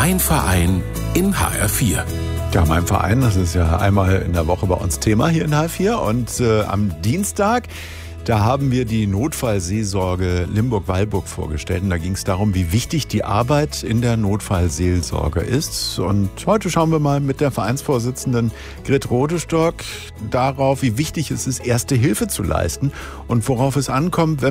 Mein Verein in HR4. Ja, mein Verein, das ist ja einmal in der Woche bei uns Thema hier in HR4. Und am Dienstag, da haben wir die Notfallseelsorge Limburg-Weilburg vorgestellt. Und da ging es darum, wie wichtig die Arbeit in der Notfallseelsorge ist. Und heute schauen wir mal mit der Vereinsvorsitzenden Grit Rodestock darauf, wie wichtig es ist, Erste Hilfe zu leisten und worauf es ankommt, wenn